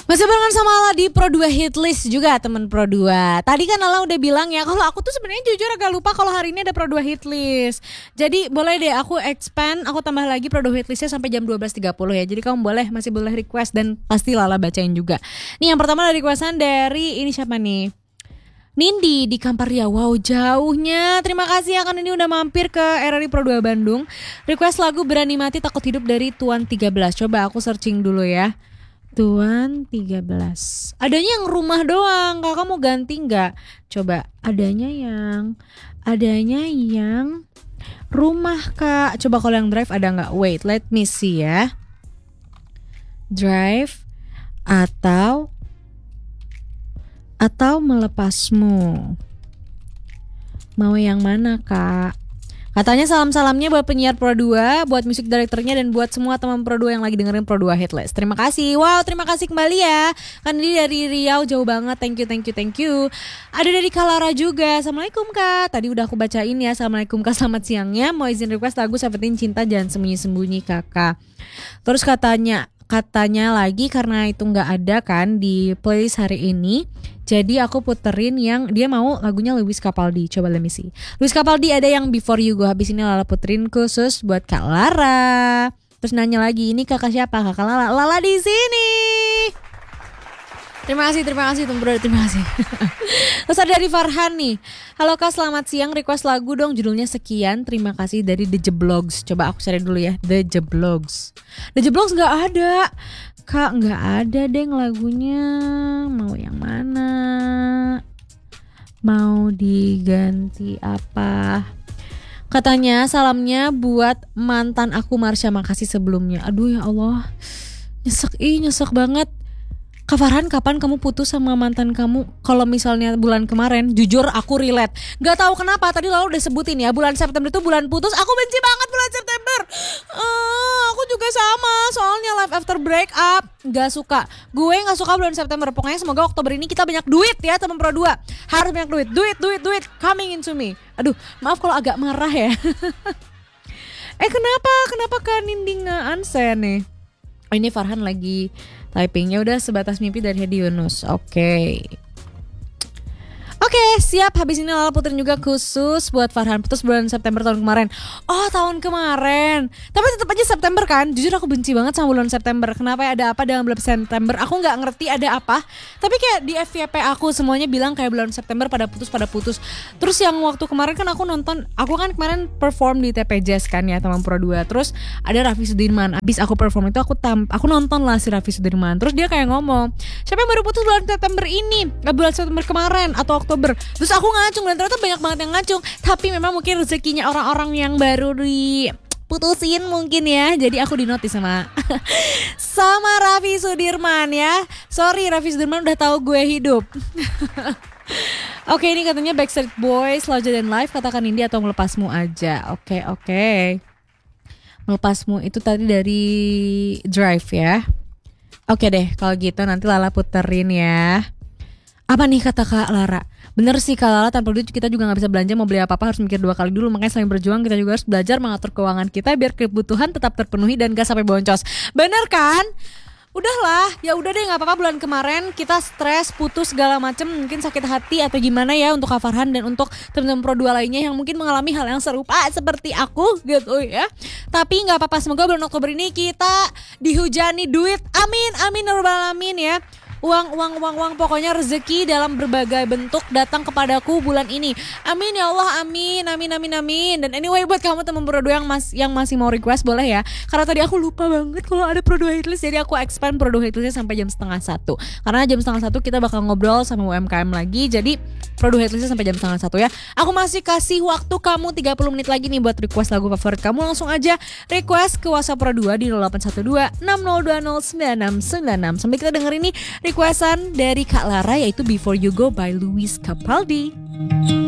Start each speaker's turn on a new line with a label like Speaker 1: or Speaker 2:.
Speaker 1: Masih barengan sama Lala di Pro 2 Hitlist juga temen Pro 2. Tadi kan Lala udah bilang ya kalau aku tuh sebenarnya jujur agak lupa kalau hari ini ada Pro 2 Hitlist. Jadi boleh deh aku expand, aku tambah lagi Pro 2 Hitlistnya sampai jam 12.30 ya. Jadi kamu masih boleh request dan pasti Lala bacain juga. Nih yang pertama ada requestan dari ini siapa nih? Nindi di Kamparia. Wow jauhnya. Terima kasih ya kan ini udah mampir ke RRI Pro 2 Bandung. Request lagu Berani Mati Takut Hidup dari Tuan 13. Coba aku searching dulu ya. Tuan 13. Adanya yang rumah doang. Kakak mau ganti nggak? Coba adanya yang rumah kak. Coba kalau yang drive ada nggak? Wait, let me see ya. Drive atau melepasmu. Mau yang mana kak? Katanya salam-salamnya buat penyiar Pro 2, buat musik direkturnya dan buat semua teman Pro 2 yang lagi dengerin Pro 2 Hitlist. Terima kasih. Wow, terima kasih kembali ya. Kan ini dari Riau jauh banget. Thank you. Ada dari Kalara juga. Assalamualaikum Kak. Tadi udah aku bacain ya. Assalamualaikum Kak, selamat siangnya. Mau izin request lagu Seventeen Cinta Jangan Sembunyi-Sembunyi Kakak. Terus katanya lagi karena itu nggak ada kan di playlist hari ini, jadi aku puterin yang dia mau lagunya Lewis Capaldi. Coba let me see. Lewis Capaldi ada yang Before You Go. Habis ini Lala puterin khusus buat Kak Lara. Terus nanya lagi, ini kakak siapa? Kakak Lala. Lala di sini. Terima kasih Bro, terima kasih. Terus ada dari Farhan nih. Halo Kak, selamat siang. Request lagu dong, judulnya sekian. Terima kasih dari The Jeblogs. Coba aku cari dulu ya, The Jeblogs. The Jeblogs nggak ada. Kak, nggak ada deng lagunya. Mau yang mana? Mau diganti apa? Katanya salamnya buat mantan aku Marsha, makasih sebelumnya. Aduh ya Allah, nyesek banget. Kak Farhan, kapan kamu putus sama mantan kamu? Kalau misalnya bulan kemarin, jujur aku relate. Gak tahu kenapa, tadi Lalu udah sebutin ya, bulan September itu bulan putus. Aku benci banget bulan September. Aku juga sama, soalnya life after break up. Gak suka. Gue gak suka bulan September. Pokoknya semoga Oktober ini kita banyak duit ya teman Pro 2. Harus banyak duit. Duit coming into me. Aduh, maaf kalau agak marah ya. Kenapa Kak Nindi nge-unsend nih? Oh, ini Farhan lagi typingnya. Udah sebatas mimpi dari Hedi Yunus. Oke, siap. Habis ini Lala puterin juga khusus buat Farhan. Putus bulan September tahun kemarin. Oh, tahun kemarin. Tapi tetap aja September kan. Jujur aku benci banget sama bulan September. Kenapa ya, ada apa dengan bulan September? Aku gak ngerti ada apa. Tapi kayak di FYP aku semuanya bilang kayak bulan September pada putus. Terus yang waktu kemarin kan aku nonton. Aku kan kemarin perform di TP Jazz kan ya teman Pro 2. Terus ada Raffi Sudirman. Abis aku perform itu aku nonton lah si Raffi Sudirman. Terus dia kayak ngomong, siapa yang baru putus bulan September ini? Bulan September kemarin atau Oktober. Terus aku ngacung dan ternyata banyak banget yang ngacung. Tapi memang mungkin rezekinya orang-orang yang baru diputusin mungkin ya. Jadi aku dinotis sama Raffi Sudirman ya. Sorry Raffi Sudirman udah tahu gue hidup. Oke, ini katanya Backstreet Boys, Larger Than Life. Katakan Indi atau melepasmu aja. Oke. Melepasmu itu tadi dari Drive ya. Oke deh, kalau gitu nanti Lala puterin ya. Apa nih kata Kak Lara? Bener sih Kak Lala, tanpa duit kita juga gak bisa belanja. Mau beli apa-apa harus mikir 2 kali dulu. Makanya selain berjuang kita juga harus belajar mengatur keuangan kita biar kebutuhan tetap terpenuhi dan gak sampai boncos. Bener kan? Udahlah, ya udah deh, nggak apa-apa. Bulan kemarin kita stres, putus segala macem, mungkin sakit hati atau gimana ya untuk Kak Farhan dan untuk teman-teman Pro 2 lainnya yang mungkin mengalami hal yang serupa seperti aku gitu ya. Tapi nggak apa-apa, semoga bulan Oktober ini kita dihujani duit. Amin ya rabbal alamin ya. Uang, pokoknya rezeki dalam berbagai bentuk datang kepadaku bulan ini. Amin ya Allah, amin. Dan anyway, buat kamu teman Pro 2 yang masih mau request boleh ya. Karena tadi aku lupa banget kalau ada Pro 2 Hitlist, jadi aku expand Pro 2 Hitlistnya sampai jam 12:30. Karena jam 12:30 kita bakal ngobrol sama UMKM lagi. Jadi Pro 2 Hitlistnya sampai jam 12:30 ya. Aku masih kasih waktu kamu 30 menit lagi nih buat request lagu favorit kamu. Langsung aja request ke WhatsApp Pro 2 di 0812 6020 9696. Sampai kita denger ini requestan dari Kak Lara, yaitu Before You Go by Lewis Capaldi.